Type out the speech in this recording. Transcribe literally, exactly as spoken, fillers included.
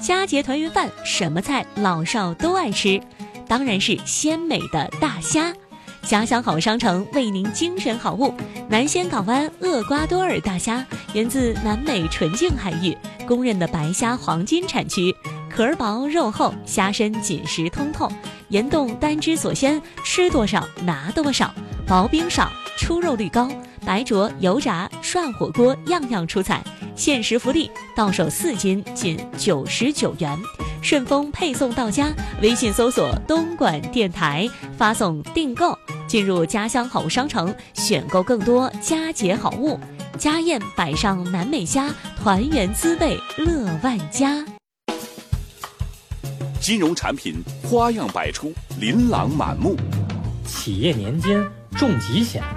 佳节团圆饭什么菜老少都爱吃？当然是鲜美的大虾。家乡好商城为您精选好物，南仙港湾厄瓜多尔大虾源自南美纯净海域，公认的白虾黄金产区，壳薄肉厚，虾身紧实通透，盐冻单汁所鲜，吃多少拿多少，薄冰少，出肉率高，白灼油炸涮火锅样样出彩。限时福利，到手四斤仅九十九元，顺丰配送到家。微信搜索东莞电台，发送订购，进入家乡好物商城，选购更多佳节好物。家宴摆上南美虾，团圆滋味乐万家。 金融产品花样百出，琳琅满目。 企业年间重疾险，